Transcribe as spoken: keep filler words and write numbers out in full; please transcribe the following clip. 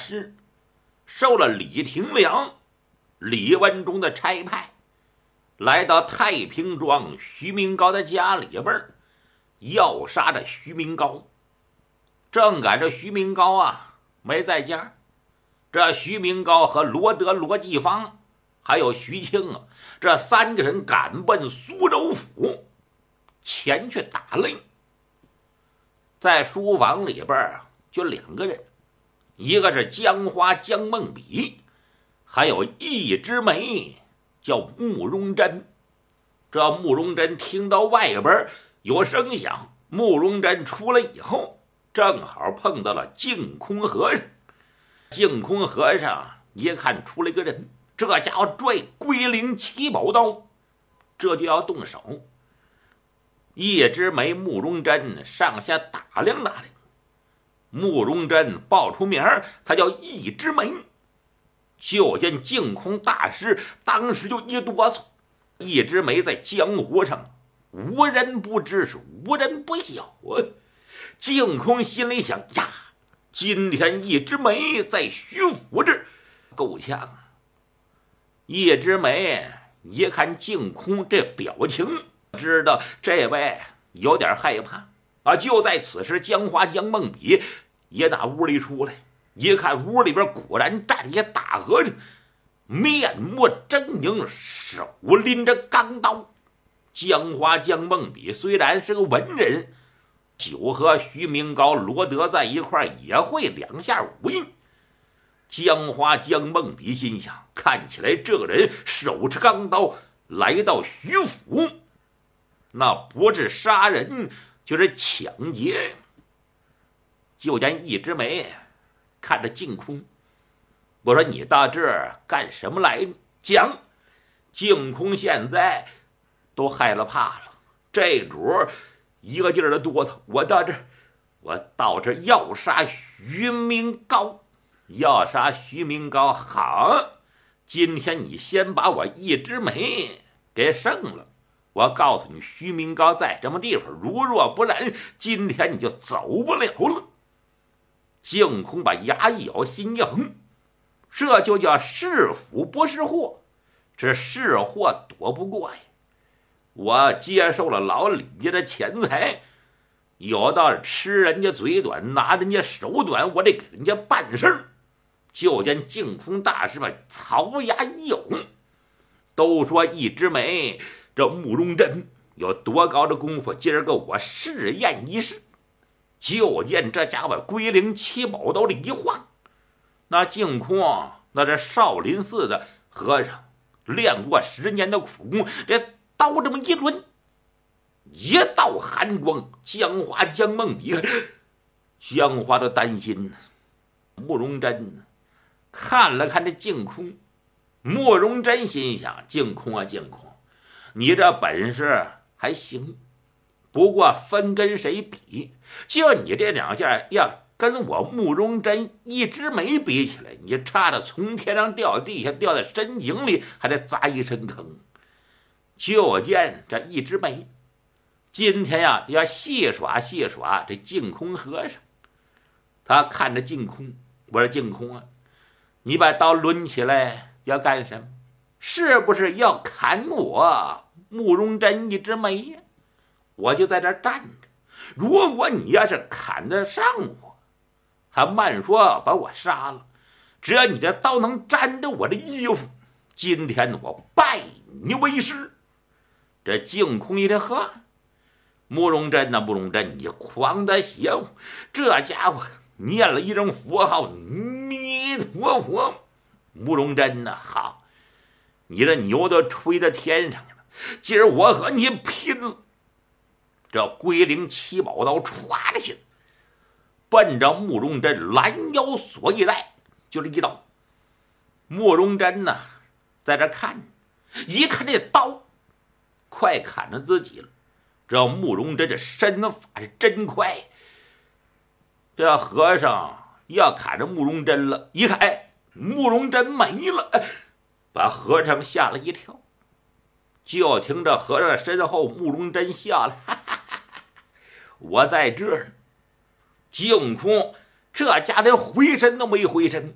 师受了李廷良、李文忠的差派，来到太平庄徐明高的家里边，要杀着徐明高。正赶着徐明高啊没在家，这徐明高和罗德、罗继芳还有徐庆啊，这三个人赶奔苏州府前去打令。在书房里边啊，就两个人，一个是江花江梦比，还有一枝梅叫慕容珍。这慕容珍听到外边有声响，慕容珍出来以后，正好碰到了净空和尚。净空和尚一看出来个人，这家伙拽龟灵七宝刀，这就要动手。一枝梅、慕容珍上下打量打量，慕容珍报出名儿，他叫一枝梅。就见净空大师当时就一哆嗦。一枝梅在江湖上无人不知，是无人不晓啊。净空心里想呀，今天一枝梅在徐府这够呛啊。一枝梅一看净空这表情，知道这位有点害怕啊。就在此时，江花江梦比也打屋里出来，一看屋里边果然站一大和尚，面目狰狞，手拎着钢刀。江花江梦比虽然是个文人，久和徐明高、罗德在一块也会两下武艺。江花江梦比心想，看起来这个人手持钢刀来到徐府，那不是杀人就是抢劫。就见一枝梅看着净空，我说你到这儿干什么来？讲。净空现在都害了怕了，这主一个劲儿的哆嗦。我到这儿，我到这儿要杀徐明高，要杀徐明高。好，今天你先把我一枝梅给胜了，我告诉你徐明高在什么地方，如若不然，今天你就走不了了。净空把牙一咬，心一横，这就叫是福不是祸，这是祸躲不过呀。我接受了老李家的钱财，有道吃人家嘴短，拿人家手短，我得给人家办事儿。就见净空大师把槽牙一咬，都说一枝梅这慕容珍有多高的功夫，今儿个我试验一试。就见这家伙龟灵七宝刀里一晃，那净空那这少林寺的和尚练过十年的苦功，这刀这么一抡，一道寒光。江花江梦比江花的担心，慕容珍看了看这净空，慕容珍心想，净空啊净空，你这本事还行，不过分跟谁比，就你这两下要跟我慕容珍一枝梅比起来，你差的从天上掉地下，掉在深井里还得砸一深坑。就见这一枝梅今天呀要戏耍戏耍这净空和尚。他看着净空，我说净空啊，你把刀抡起来要干什么？是不是要砍我慕容珍一枝梅呀？我就在这儿站着，如果你要是砍得上我，还慢说把我杀了，只要你这刀能沾着我的衣服，今天我拜你为师。这净空一听，呵，慕容珍呐，慕容珍，你狂的邪乎，这家伙念了一声佛号，弥陀佛。慕容珍呐，好，你这牛都吹到天上去了，今儿我和你拼了。这龟灵七宝刀歘的起，奔着慕容珍拦腰锁一带，就是一刀。慕容珍呢在这看，一看这刀快砍着自己了。这慕容珍这身法是真快，这和尚要砍着慕容珍了，一看哎，慕容珍没了，把和尚吓了一跳。就听着和尚身后慕容珍笑了，哈哈哈哈，我在这儿。净空这家连回身都没回身，